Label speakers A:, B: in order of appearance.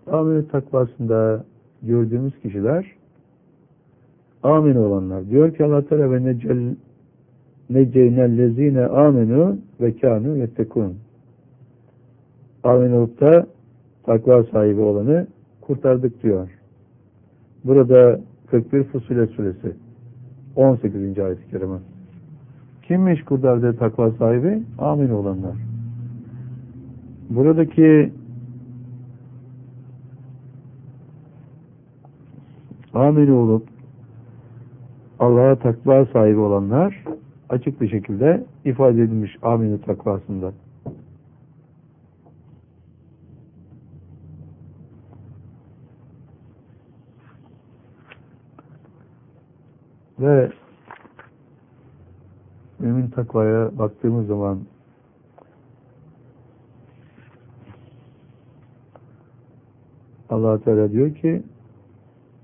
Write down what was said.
A: Amenü takvasında gördüğümüz kişiler amin olanlar. Diyor ki Allah Teala ve neceynellezine amenu ve kânû yettekûn. Amin olup da takva sahibi olanı kurtardık diyor. Burada 41 Fussilet suresi 18. ayet-i kerime. Kimmiş kurtardığı takva sahibi? Amin olanlar. Buradaki amin olup Allah'a takva sahibi olanlar açık bir şekilde ifade edilmiş amin takvasında. Ve mümin takvaya baktığımız zaman Allah Teala diyor ki